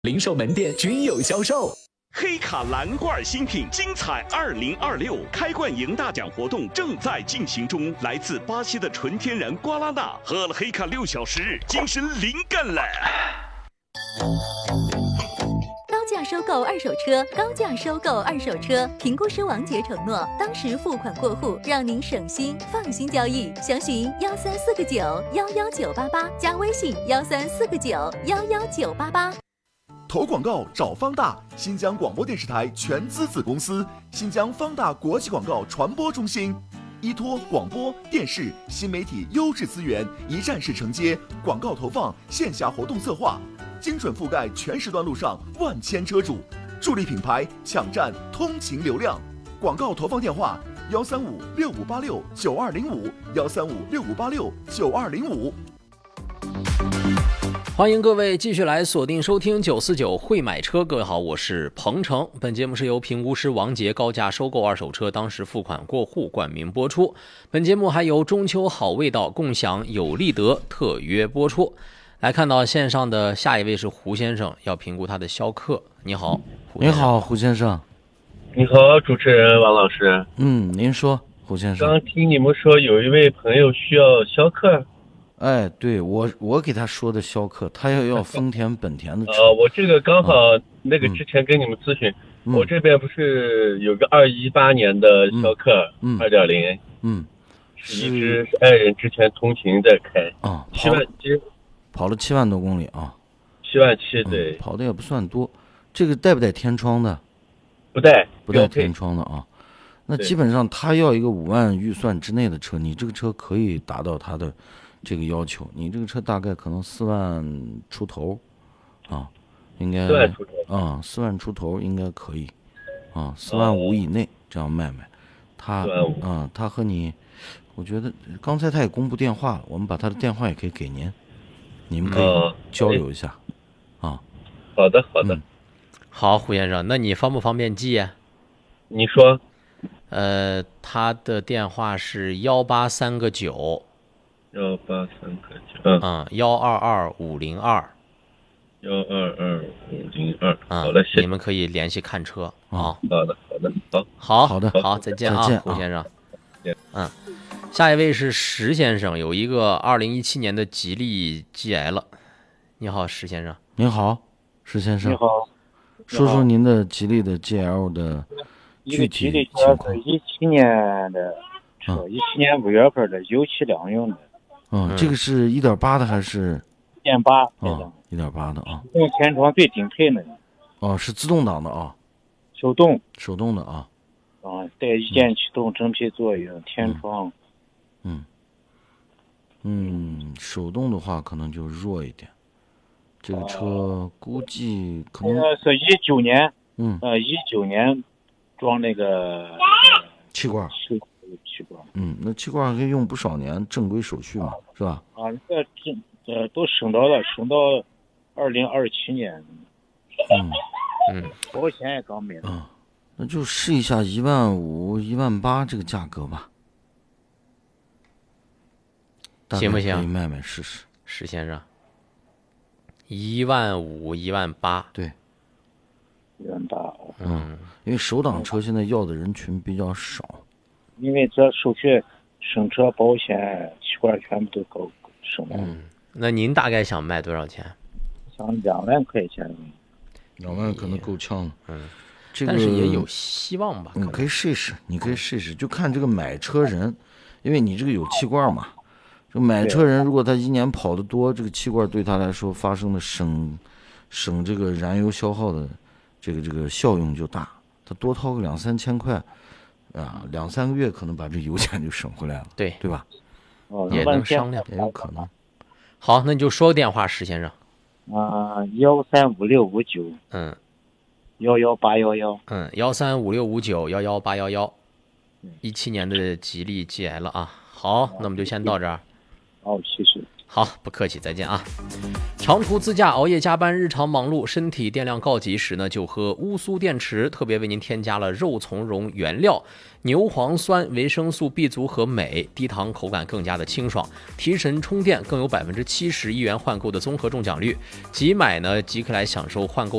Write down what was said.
零售门店均有销售。 黑卡蓝罐新品精彩2026开罐赢大奖活动正在进行中，来自巴西的纯天然瓜拉纳，喝了黑卡6小时，精神灵感了。 高价收购二手车，高价收购二手车。评估师王杰承诺，当时付款过户，让您省心，放心交易。详询134个9119988，加微信134个9119988。 投广告找方大，新疆广播电视台全资子公司，新疆方大国际广告传播中心，依托广播电视新媒体优质资源，一站式承接广告投放、线下活动策划，精准覆盖全时段路上万千车主，助力品牌抢占通勤流量。广告投放电话13565869205，13565869205。 欢迎各位继续来锁定收听949会买车。各位好，我是彭程。本节目是由评估师王杰高价收购二手车，当时付款过户冠名播出。本节目还由中秋好味道共享有利德特约播出。来看到线上的下一位是胡先生，要评估他的逍客。你好， 你好，胡先生。 你好，主持人王老师。 您说，胡先生。 刚听你们说有一位朋友需要逍客。 哎，对，我给他说的逍客，他要丰田本田的车。 我这个刚好那个之前跟你们咨询，我这边不是有个2018年的逍客2.0，是一直是爱人之前通勤在开啊 ，7万7， 跑了7万多公里啊 ，7万7，对， 跑的也不算多。这个带不带天窗的？ 不带天窗的啊。那基本上他要一个5万预算之内的车，你这个车可以达到他的这个要求。你这个车大概可能4万出头啊，应该 4万出头 4万出头应该可以啊，4万5以内这样卖。他他和你，我觉得刚才他也公布电话了，我们把他的电话也可以给您，你们可以交流一下啊。 好的好，胡先生，那你方不方便记？ 你说。 他的电话是183个9。 183个9 122-502。 122-502。好的，谢谢。 你们可以联系看车啊。 好的， 好，再见啊，胡先生。下一位是石先生，有一个2017年的吉利 GL。你好，石先生。 您好，石先生。 你好。 说说您的吉利的 GL 的具体情况。 是17年的车，17年5月份的油气两用的。 这个是1.8的还是 1.8？ 1.8的啊。 用天窗最顶配的。 是自动挡的啊。 手动的啊。 带一键启动，真皮座椅，天窗。 手动的话可能就弱一点。这个车估计可能是19年，19年装那个气罐。那气罐可以用不少年，正规手续嘛，是吧？ 这都升到2027年。保险也刚买了。 那就试一下1万5、1万8这个价格吧。 行不行？ 可以卖试试。 石先生。1万5、1万8。 对。 1万8。 因为手挡车现在要的人群比较少。 因为这手续、升车、保险、气罐全部都高升了。 那您大概想卖多少钱？ 想2万块钱。 2万可能够呛了。 但是也有希望吧。 你可以试一试，就看这个买车人，因为你这个有气罐嘛。这买车人如果他一年跑得多，这个气罐对他来说发生的省这个燃油消耗的这个效用就大，他多掏个2-3千块2-3个月可能把这油钱就省回来了，对吧？ 也能商量， 也有可能。 好，那你就说个电话，石先生。 13565911811。 13565911811。17年的吉利 GL 啊。好，那我们就先到这儿。 好，谢谢。 好，不客气，再见啊。长途自驾、熬夜加班、日常忙碌，身体电量告急时呢，就喝乌苏电池，特别为您添加了肉苁蓉原料、牛磺酸、维生素 B 族和镁，低糖口感更加的清爽，提神充电，更有70%1元换购的综合中奖率。即买呢即可来享受换购